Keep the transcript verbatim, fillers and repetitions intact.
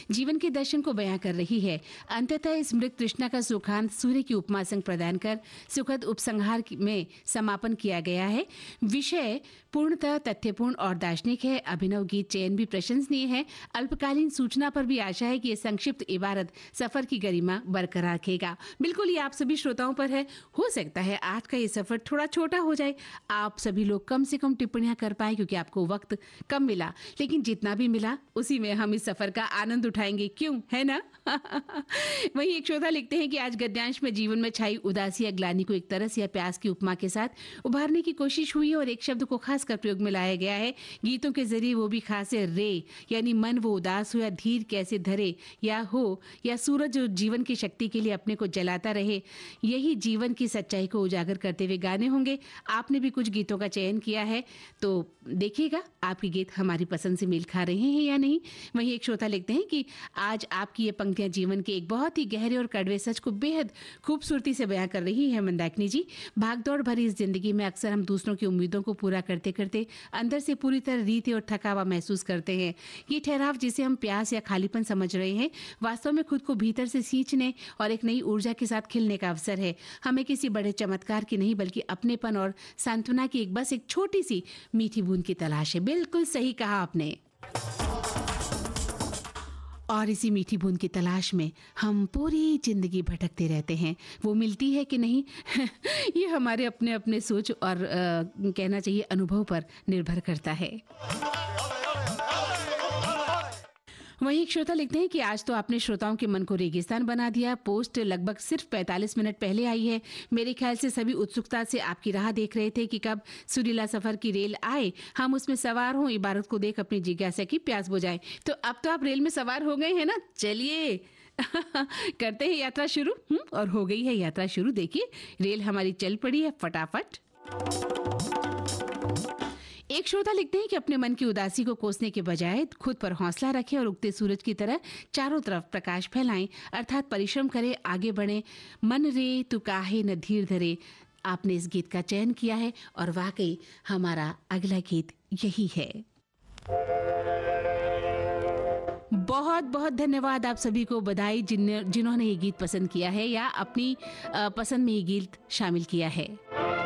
जीवन के दर्शन को बयां कर रही है। अंततः इस मृत तृष्णा का सुखांत सूर्य की उपमा संग प्रदान कर सुखद उपसंहार में समापन किया गया है। विषय पूर्णतः तथ्यपूर्ण और दार्शनिक है। अभिनव गीत चयन भी प्रशंसनीय है। अल्पकालीन सूचना पर भी आशा है कि ये संक्षिप्त इबारत सफर की गरिमा बरकरार रखेगा। बिल्कुल ये आप सभी श्रोताओं पर है। हो सकता है आज का ये सफर थोड़ा छोटा हो जाए, आप सभी लोग कम से कम टिप्पणियां कर पाए क्योंकि आपको वक्त कम मिला, लेकिन जितना भी मिला उसी में हम इस सफर का आनंद उठाएंगे, क्यों, है ना? वहीं एक श्रोता लिखते हैं कि आज गद्यांश में जीवन में छाई उदासी या ग्लानि को एक तरस या प्यास की उपमा के साथ उभारने की कोशिश हुई है और एक शब्द को खास कर प्रयोग में लाया गया है गीतों के जरिए, वो भी खास है रे, यानी मन वो उदास हो या धीर कैसे धरे या हो, या सूरज जो जीवन की शक्ति के लिए अपने को जलाता रहे, यही जीवन की सच्चाई को उजागर करते हुए गाने होंगे। आपने भी कुछ गीतों का चयन किया है तो देखिएगा आपके गीत हमारी पसंद से मेल खा रहे हैं या नहीं। वहीं एक श्रोता लिखते हैं कि आज आपकी ये पंक्तियां जीवन के एक बहुत ही गहरे और कड़वे सच को बेहद खूबसूरती से बयां कर रही है। मंदाकिनी जी, भागदौड़ भरी इस जिंदगी में अक्सर हम दूसरों की उम्मीदों को पूरा करते करते अंदर से पूरी तरह रीते और थकावा महसूस करते हैं। ये ठहराव जिसे हम प्यास या खालीपन समझ रहे हैं, वास्तव में खुद को भीतर से सींचने और एक नई ऊर्जा के साथ खिलने का अवसर है। हमें किसी बड़े चमत्कार की नहीं बल्कि अपनेपन और सांत्वना की एक बस एक छोटी सी मीठी बूंद की तलाश है। बिल्कुल सही कहा आपने। और इसी मीठी बूंद की तलाश में हम पूरी जिंदगी भटकते रहते हैं। वो मिलती है कि नहीं ये हमारे अपने अपने सोच और आ, कहना चाहिए अनुभव पर निर्भर करता है। वहीं एक श्रोता लिखते हैं कि आज तो आपने श्रोताओं के मन को रेगिस्तान बना दिया। पोस्ट लगभग सिर्फ पैंतालीस मिनट पहले आई है। मेरे ख्याल से सभी उत्सुकता से आपकी राह देख रहे थे कि कब सुरीला सफर की रेल आए, हम उसमें सवार हों, इबारत को देख अपनी जिज्ञासा की प्यास बुझाएं। तो अब तो आप रेल में सवार हो गए हैं ना, चलिए करते हैं यात्रा शुरू। और हो गई है यात्रा शुरू। देखिए रेल हमारी चल पड़ी है फटाफट। एक श्रोता लिखते हैं कि अपने मन की उदासी को कोसने के बजाय खुद पर हौसला रखें और उगते सूरज की तरह चारों तरफ प्रकाश फैलाएं, अर्थात परिश्रम करें, आगे बढ़ें। मन रे तू काहे न धीर धरे, आपने इस गीत का चयन किया है और वाकई हमारा अगला गीत यही है। बहुत बहुत धन्यवाद आप सभी को, बधाई जिन जिन्होंने ये गीत पसंद किया है या अपनी पसंद में ये गीत शामिल किया है।